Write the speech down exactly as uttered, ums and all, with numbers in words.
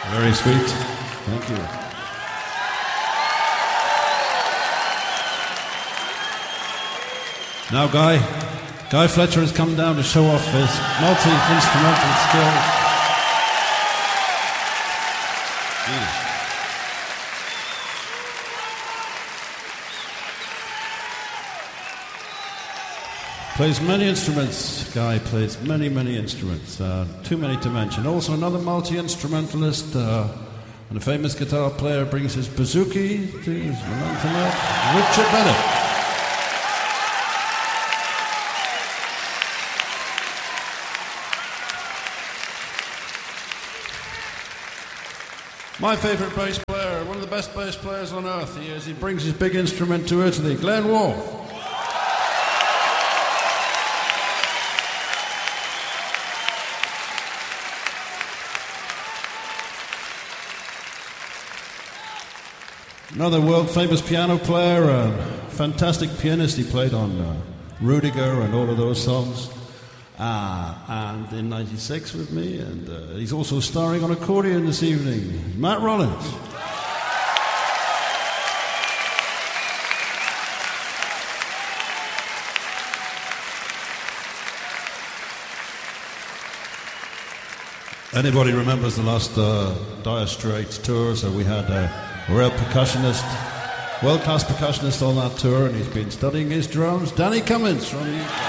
Very sweet. Thank you. Now Guy, Guy Fletcher has come down to show off his multi-instrumental skills. Yeah. Plays many instruments. Guy plays many, many instruments. Uh, too many to mention. Also another multi-instrumentalist uh, and a famous guitar player brings his bouzouki to his Richard Bennett. My favourite bass player, one of the best bass players on earth he is. He brings his big instrument to Italy, Glenn Wolfe. Another world-famous piano player, a fantastic pianist. He played on uh, Rudiger and all of those songs. Uh, and in ninety-six with me, and uh, he's also starring on accordion this evening, Matt Rollins. Anybody remembers the last uh, Dire Straits tour? So we had a real percussionist, world-class percussionist on that tour, and he's been studying his drums, Danny Cummins from the U K.